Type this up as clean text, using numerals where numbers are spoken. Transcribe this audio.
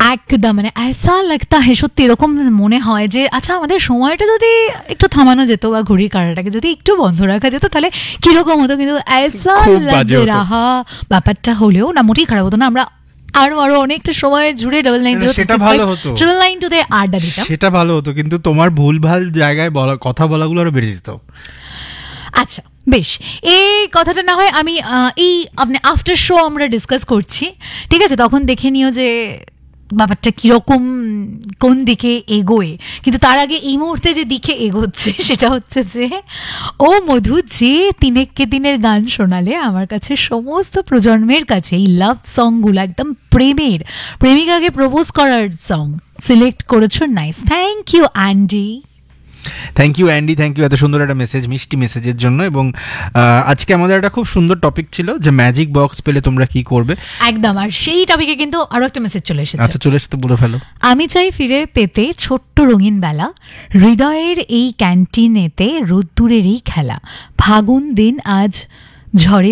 একদম মানে ऐसा लगता है সত্যি এরকম মনে হয় যে আচ্ছা আমাদের সময়টা যদি একটু থামানো যেত বা ঘড়ির কাঁটাটাকে যদি একটু বন্ধ রাখা যেত তাহলে কিরকম হতো, কিন্তু ऐसा খুব বাজে लग হতো। रहा ব্যাপারটা হলেও না মোটেই খারাপ হতো না। আমরা আরো অনেকটা সময় জুড়ে সেটা ভালো হতো। 9909 আড্ডা দিতাম। সেটা ভালো হতো, কিন্তু তোমার ভুলভাল জায়গায় কথা বলাগুলো আরো বেড়ে যেত। আচ্ছা বেশ, এই কথাটা না হয় আমি এই আপনি আফটার শো আমরা ডিসকাস করছি, ঠিক আছে? তখন দেখে নিও যে ব্যাপারটা কিরকম, কোন দিকে এগোয়। কিন্তু তার আগে এই মুহূর্তে যে দিকে এগোচ্ছে সেটা হচ্ছে যে ও মধু যে তিনেককে দিনের গান শোনালে আমার কাছে সমস্ত প্রজন্মের কাছে এই লাভ সংগুলো একদম প্রেমের, প্রেমিকাকে প্রপোজ করার সং সিলেক্ট করেছো। Nice, thank you Andy. Thank you Andy, thank you এত সুন্দর একটা মেসেজ, মিষ্টি মেসেজের জন্য। এবং আজকে আমাদের একটা খুব সুন্দর টপিক ছিল যে ম্যাজিক বক্স পেলে তোমরা কি করবে। একদম, আর সেই টপিকে কিন্তু আরো একটা মেসেজ চলে এসেছে। আচ্ছা চলে এসে তো বলে ফেলো। আমি চাই ফিরে পেতে ছোট্ট রঙিন বেলা, হৃদয়ের এই ক্যান্টিনেতে রোদ্দুরের এই খেলা, ফাগুন দিন আজ ঝড়ে